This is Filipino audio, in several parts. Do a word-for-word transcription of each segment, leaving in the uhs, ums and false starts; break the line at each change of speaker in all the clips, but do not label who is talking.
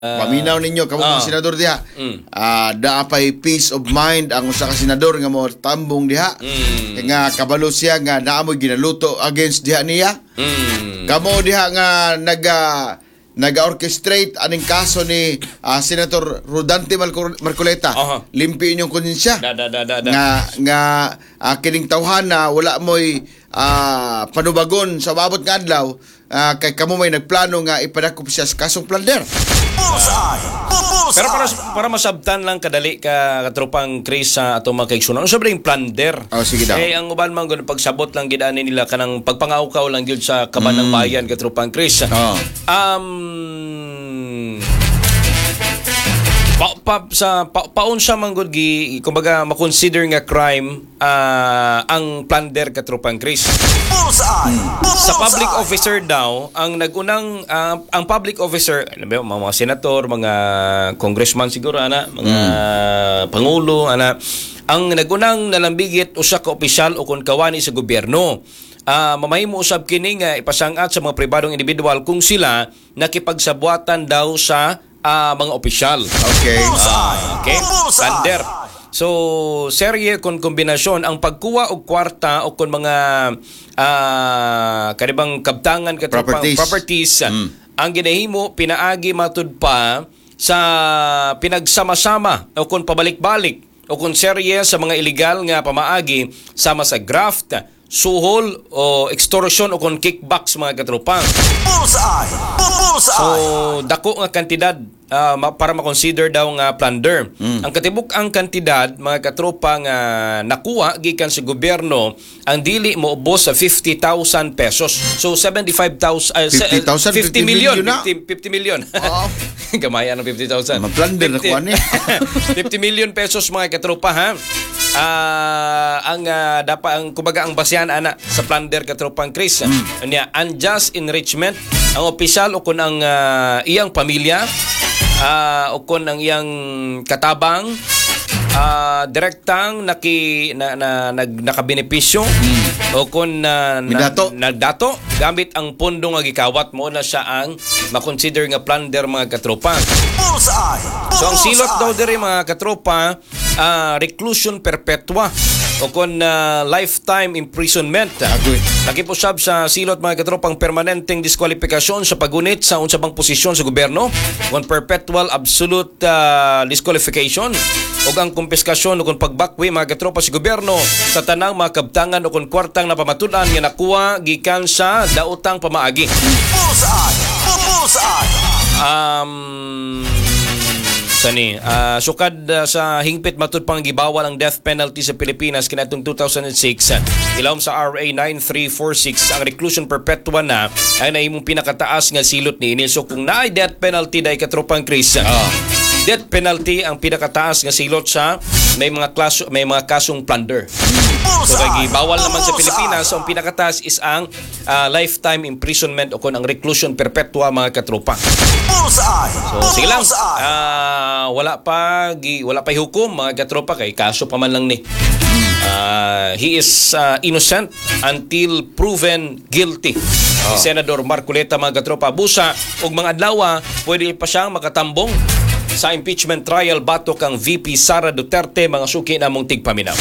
Paminaw ninyo kamo mga
ah.
senador diha.
Mm.
Ah, daapay peace of mind ang usa ka senador nga mo tambong diha.
Mm.
Nga kabalo siya nga naamoy ginaluto against diha niya.
Mm.
Kamo diha nga naga naga-orchestrate aning kaso ni ah, Senator Rodante Marco- Marcoleta.
Aha.
Limpi inyong konsensya.
Da, da, da, da, da.
Nga nga ah, kining tawhana wala moy ah, panubagon sa mabot nga adlaw. Ah, kay kamo may nagplano nga ipadakop siya sa kasong plunder.
Pero para para masabtan lang kadali ka katropang Chris sa ato mga kaigsunan. Ano sabi yung plunder?
Oh, sige daw.
Eh ang uban man gud pagsabot lang gid ani nila kanang pagpangawkaw lang gyud sa kaban ng bayan katropang Chris.
Oh.
Um pa, pa, sa pa, paunsa man gud gi kumbaga ma-consider nga crime ah, ang plunder katropang Chris. Sa public officer daw, ang nagunang uh, ang public officer, ano ba, mga, mga senator, mga congressman siguro ana, mga mm. pangulo ana, ang nagunang nalambigit usa ka opisyal o kun kawani sa gobyerno. Uh, mamahimo usab kini nga ipasangat sa mga pribadong individual kung sila nakipagsabuatan daw sa uh, mga opisyal.
Okay.
Uh, okay. Plunder. So, serye kon kombinasyon ang pagkuha og kwarta o kon mga uh, kanibang kabtangan katropang
Properties.
properties
Mm.
ang ginahimo pinaagi matud pa sa pinagsama-sama o kon pabalik-balik o kon serye sa mga illegal nga pamaagi sama sa graft, suhol o extortion o kon kickbacks mga katropang. So, dako nga kantidad uh, para ma-consider daw nga plunder. Mm. Ang katibuk-ang kantidad, mga katropa nga nakuha gikan sa gobyerno, ang dili moubos sa fifty thousand pesos. So, seventy-five thousand, uh,
fifty thousand,
fifty million.
na?
fifty, fifty million.
Oo.
Gamaya ng fifty thousand.
Ma-plunder na kuha ni.
fifty million pesos mga katropa, ha? Uh, ang uh, dapat ang kumbaga ang basyan ana sa plunder katropang Chris. Mm. Anya unjust enrichment ang opisyal o kun ang uh, iyang pamilya uh, o kun ang iyang katabang uh, direktang naki na, na nag nakabenepisyo mm. o kun uh,
Midato.
na, nagdato gamit ang pondo nga gikawat mo na siya ang ma-consider nga plunder mga katropa. So ang silot daw diri mga katropa uh, reclusion perpetua o kon uh, lifetime imprisonment. Nakipusab sa silot mga katropang permanenteng diskwalifikasyon sa pagunit sa unsa bang posisyon sa gobyerno, kon perpetual absolute uh, disqualification o ang kumpiskasyon o kon pagbakwi mga katropa sa gobyerno sa tanang mga kabtangan o kon kwartang na pamatulan nga nakuha gikan sa daotang pamaagi. Um Sani, uh, sukad uh, sa hingpit matud pang gibawal ang death penalty sa Pilipinas kaniadtong two thousand six. Ilawom sa R A nine three four six ang reclusion perpetua na ay nahimong pinakataas nga silot niini. So kung naay death penalty dai katropang Chris, uh, death penalty ang pinakataas nga silot sa may mga klaso, may mga kasong plunder. So kay bawal naman sa Pilipinas, so ang pinakataas is ang uh, lifetime imprisonment o kun ang reclusion perpetua mga katropa. So sige lang. Uh, wala pa gi, wala pa hukom mga katropa kay kaso pa man lang ni. Uh, he is uh, innocent until proven guilty. Oh. Si Senador Marcoleta mga katropa busa og mga adlaw pwede pa siyang makatambong sa impeachment trial batok ang V P Sara Duterte mga suki namong tigpaminaw.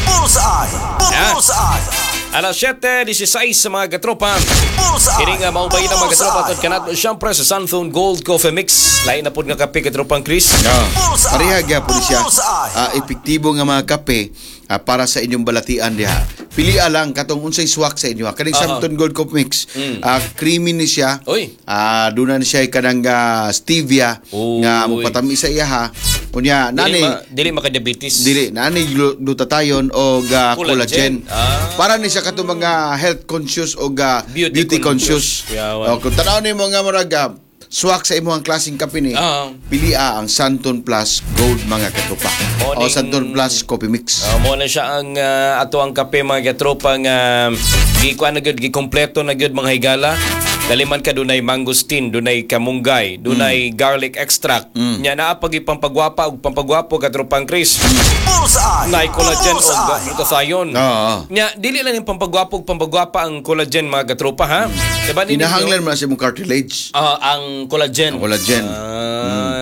Alas seven sixteen sa mga katropa. Kini nga maubay na mga katropa at kanat siyempre sa Sunphone Gold Coffee Mix. Lain na po nga kape katropang Chris.
Yeah. Pareha gyapon siya. Uh, epektibo nga mga kape uh, para sa inyong balatian diha. Pili lang katong unsay swak sa inyo. Kaning uh-huh. Sunphone Gold Coffee Mix. Mm. Uh, creamy ni siya.
Oy.
Uh, doon na siya kanang uh, stevia
Oy.
nga mupatami sa iya ha. Kunya nani
dili, ma, dili maka-diabetes.
Dili nani glutathione o uh, collagen. collagen. Ah. Para ni siya katong mga health conscious o uh, beauty, beauty conscious. conscious. O kung tanaw ni mo nga murag uh, swak sa imong klaseng kape ni. Uh-huh. Pili ang Santon Plus Gold mga katropa. O, o Santon Plus Coffee Mix.
Uh, mo na siya ang uh, ato ang kape mga katropa nga gikuan na gud gikompleto na gud mga higala. Daliman ka dunay mangosteen, dunay kamunggay, dunay mm. garlic extract. Mm. Nya naa pag ipampagwapa og pampagwapo katropang Chris. Mm. Nay collagen o glutathione.
Oo.
Nya dili lang yung pampagwapo og pampagwapa ang collagen mga katropa ha.
Mm. Diba, inahanglan mo na sa mong cartilage.
Uh, ang collagen.
Ang collagen.
Uh, mm.